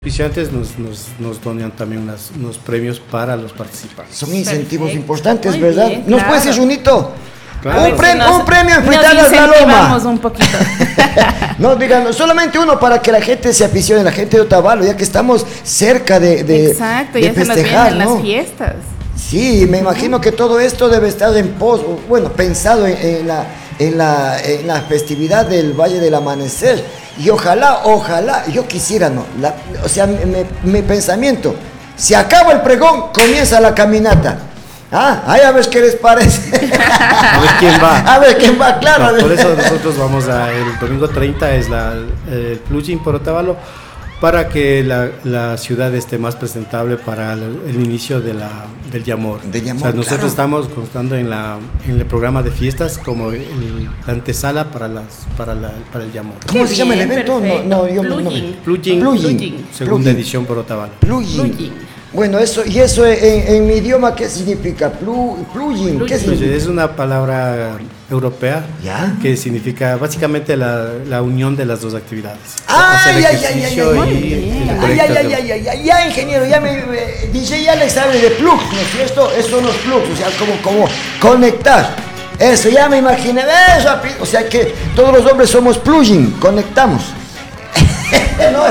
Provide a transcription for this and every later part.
Auspiciantes nos donan también unos premios para los participantes. Son incentivos Perfecto. importantes, Muy ¿verdad? bien, ¿Nos claro. puede decir, Junito? Claro. Un premio en Nos Fritadas La Loma. incentivamos un poquito. No, díganos, solamente uno para que la gente se aficione, la gente de Otavalo, ya que estamos cerca de Exacto, de ya se nos festejar, vienen ¿no? las fiestas. Sí, me imagino que todo esto debe estar en pos, bueno, pensado en la festividad del Valle del Amanecer. Y ojalá, yo quisiera, ¿no? O sea, mi pensamiento, se acaba el pregón, comienza la caminata. Ah, ahí a ver qué les parece. A ver quién va. A ver quién va, claro. No, por eso nosotros vamos el domingo 30 es el plugin por Otavalo, para que la ciudad esté más presentable para el inicio del Yamor. De Yamor, o sea, nosotros claro. estamos constando en el programa de fiestas como la antesala para el Yamor. ¿Cómo se llama el bien, evento? perfecto. No, yo Plugin. Plugin, segunda Plugin. edición por Otavalo. Plugin. Bueno, eso en mi idioma, ¿qué significa? Plugin. ¿Qué Pues significa? es una palabra europea ¿Ya? que significa básicamente la unión de las dos actividades. Ay, Hacer ejercicio muy y bien. Ay, ya, ingeniero, DJ Alex sabe de plugs, ¿no es cierto? Esos son los plugs, o sea, como conectar. Eso, ya me imaginé, o sea que todos los hombres somos plugin, conectamos. No,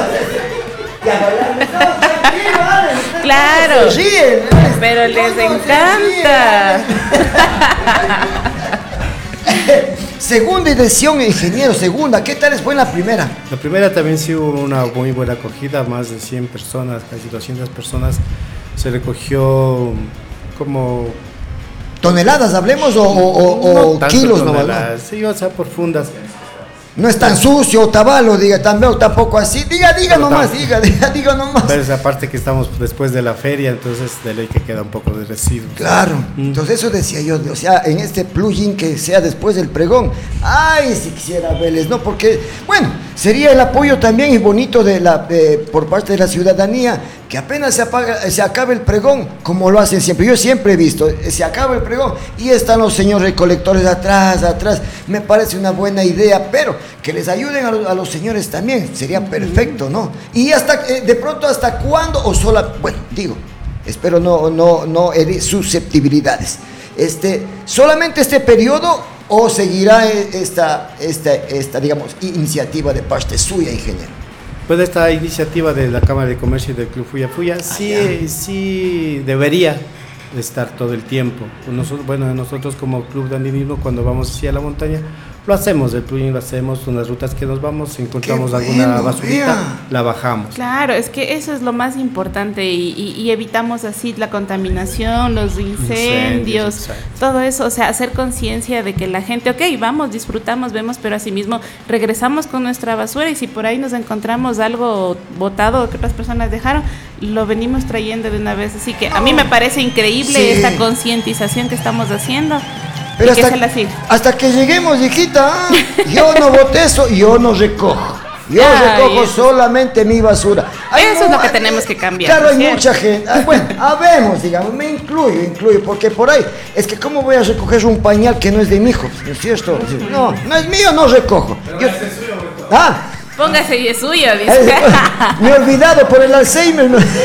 Claro, sí, pero les encanta. Segunda edición, ingeniero, segunda. ¿Qué tal fue en la primera? La primera también sí hubo una muy buena acogida, más de 100 personas, casi 200 personas. Se recogió como... ¿Toneladas hablemos o tanto kilos nomás? toneladas, sí, o sea, por fundas. No es tan sucio, Otavalo, diga, tampoco así. Diga Pero nomás, diga nomás. Pero esa parte que estamos después de la feria, entonces de ley que queda un poco de residuos. Claro, entonces eso decía yo, o sea, en este plugin que sea después del pregón, ay, si quisiera verles, ¿no? Porque, bueno, sería el apoyo también y bonito por parte de la ciudadanía, que apenas se acabe el pregón, como lo hacen siempre. Yo siempre he visto, se acaba el pregón y están los señores recolectores atrás, me parece una buena idea, pero que les ayuden a los señores también, sería perfecto, ¿no? Y de pronto, ¿hasta cuándo? O sola, bueno, digo, espero no herir susceptibilidades. ¿Solamente este periodo o seguirá esta digamos, iniciativa de parte suya, ingeniero? Pues esta iniciativa de la Cámara de Comercio y del Club Fuya Fuya sí debería estar todo el tiempo. Nosotros como Club de Andinismo, cuando vamos hacia la montaña, lo hacemos, el plugin lo hacemos, unas rutas que nos vamos, si encontramos alguna basurita, la bajamos. Claro, es que eso es lo más importante y evitamos así la contaminación, los incendios, exacto. todo eso, o sea, hacer conciencia de que la gente, ok, vamos, disfrutamos, vemos, pero asimismo regresamos con nuestra basura y si por ahí nos encontramos algo botado que otras personas dejaron, lo venimos trayendo de una vez, así que a mí me parece increíble Sí. esta concientización que estamos haciendo. Pero y que se la siga. hasta que lleguemos, hijita, yo no boté eso, yo no recojo. Yo recojo solamente mi basura. Eso es lo que tenemos que cambiar. Claro, hay ¿cierto? mucha gente. Bueno, habemos, digamos, me incluyo, porque por ahí, es que ¿cómo voy a recoger un pañal que no es de mi hijo? ¿No es cierto? No es mío, no recojo. Póngase y es suyo, dice. Me he olvidado por el Alzheimer.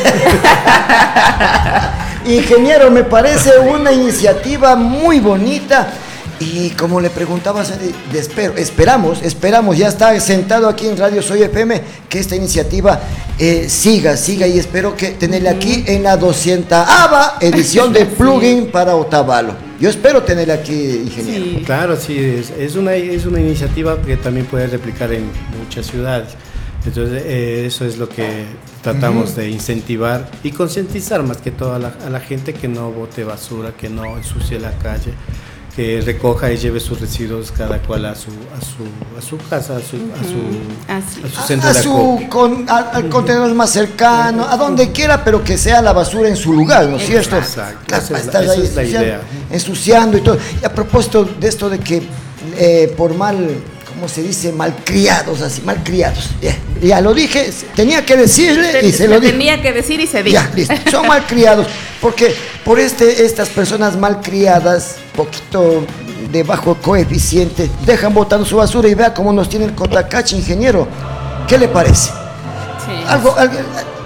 Ingeniero, me parece una iniciativa muy bonita y como le preguntaba, esperamos, ya está sentado aquí en Radio Soy FM, que esta iniciativa siga y espero que tenerla aquí en la 200ª edición de Plugin para Otavalo. Yo espero tenerla aquí, ingeniero. Sí. Claro, sí, es una iniciativa que también puede replicar en muchas ciudades. Entonces, eso es lo que tratamos de incentivar y concientizar más que todo a la gente que no bote basura, que no ensucie la calle, que recoja y lleve sus residuos cada cual a su casa, a su centro de acopio. Al contenedor más cercano, a donde quiera, pero que sea la basura en su lugar, ¿no es cierto? Exacto, Esa es la idea. Ensuciando y todo. Y a propósito de esto de que por ¿cómo se dice? Malcriados, ya lo dije, tenía que decirle y se lo dije. Tenía que decir y se dijo. Ya, listo, son malcriados, porque por estas personas malcriadas, poquito de bajo coeficiente, dejan botando su basura y vea cómo nos tiene el Cotacachi, ingeniero. ¿Qué le parece? Sí. Algo